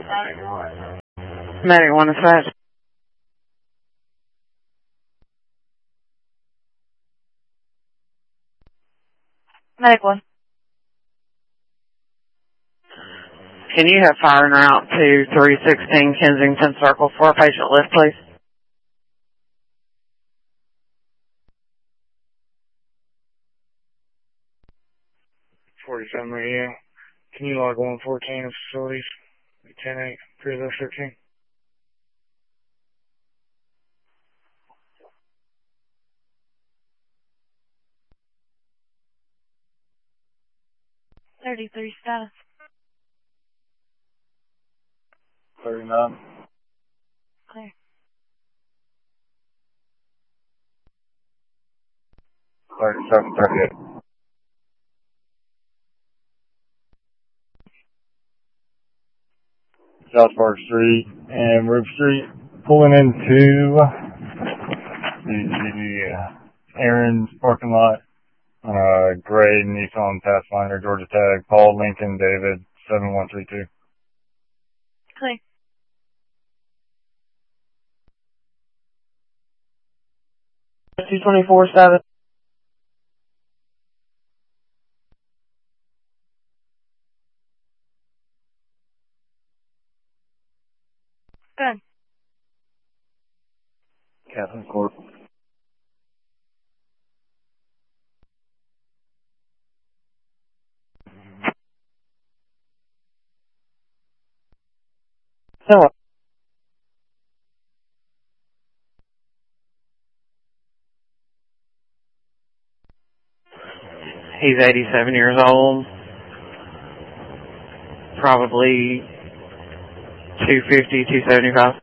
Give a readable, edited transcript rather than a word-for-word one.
Medic 1 dispatch. Medic 1. Can you have fire en route to 316 Kensington Circle for a patient list, please? AM. Can you log 114 of facilities? 10-8, 3013. .33 status. 39. Clear. 37, 38. South Park Street and Roof Street, pulling into the Aaron's parking lot on a gray Nissan Pathfinder, Georgia tag, Paul Lincoln David 7132. Clear. 224 status. Good. Catherine Court. Hello. He's 87 years old. Probably 250, 275.